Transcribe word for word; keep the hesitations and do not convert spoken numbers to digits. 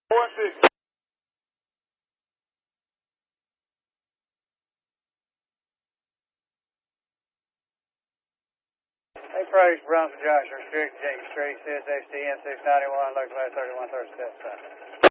One six. Hey, Praise, Bronson Josh, restricted Jacob Street, C S H D M six ninety-one, local thirty-one thirty-seven.